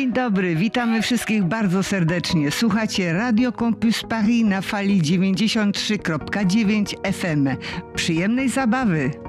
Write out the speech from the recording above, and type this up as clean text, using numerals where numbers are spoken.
Dzień dobry, witamy wszystkich bardzo serdecznie. Słuchacie Radio Campus Paris na fali 93,9 FM. Przyjemnej zabawy!